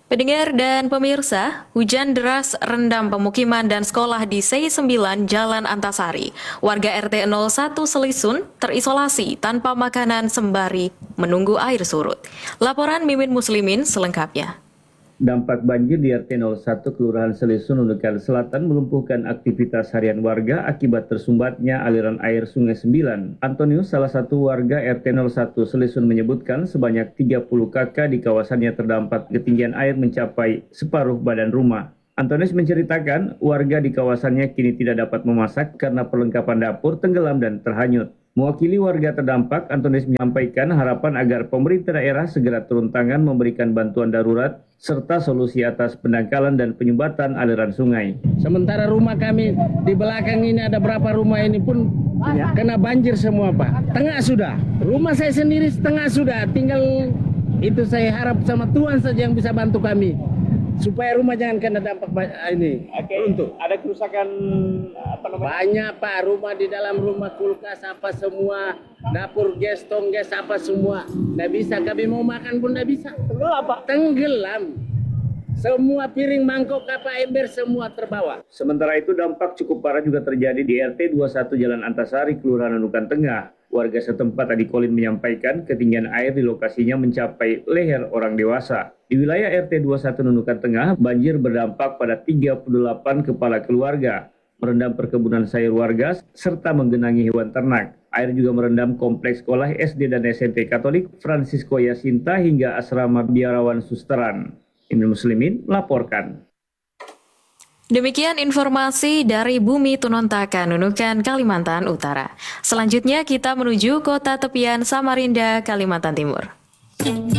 Pendengar dan pemirsa, hujan deras rendam pemukiman dan sekolah di C9 Jalan Antasari. Warga RT 01 Selisun terisolasi tanpa makanan sembari menunggu air surut. Laporan Mimin Muslimin selengkapnya. Dampak banjir di RT 01 Kelurahan Selisun, Nunukan Selatan melumpuhkan aktivitas harian warga akibat tersumbatnya aliran air Sungai 9. Antonius, salah satu warga RT 01 Selisun, menyebutkan sebanyak 30 kakak di kawasannya terdampak ketinggian air mencapai separuh badan rumah. Antonius menceritakan warga di kawasannya kini tidak dapat memasak karena perlengkapan dapur tenggelam dan terhanyut. Mewakili warga terdampak, Antonius menyampaikan harapan agar pemerintah daerah segera turun tangan memberikan bantuan darurat serta solusi atas pendangkalan dan penyumbatan aliran sungai. Sementara rumah kami di belakang ini ada berapa rumah ini pun kena banjir semua, Pak. Tengah sudah. Rumah saya sendiri setengah sudah. Tinggal itu saya harap sama Tuhan saja yang bisa bantu kami. Supaya rumah jangan kena dampak ini. Untuk ada kerusakan banyak, Pak, rumah di dalam rumah, kulkas apa semua, dapur gas, tong gas apa semua. Nggak bisa, kami mau makan pun nggak bisa. Tenggelam, Pak. Tenggelam. Semua piring, mangkok, apa ember semua terbawa. Sementara itu dampak cukup parah juga terjadi di RT 21 Jalan Antasari, Kelurahan Nunukan Tengah. Warga setempat Adi Kolin menyampaikan ketinggian air di lokasinya mencapai leher orang dewasa. Di wilayah RT 21 Nunukan Tengah, banjir berdampak pada 38 kepala keluarga, merendam perkebunan sayur warga, serta menggenangi hewan ternak. Air juga merendam kompleks sekolah SD dan SMP Katolik Francisco Yasinta hingga asrama biarawan Susteran. Mimin Muslimin melaporkan. Demikian informasi dari Bumi Tunontaka, Nunukan, Kalimantan Utara. Selanjutnya kita menuju kota tepian Samarinda, Kalimantan Timur.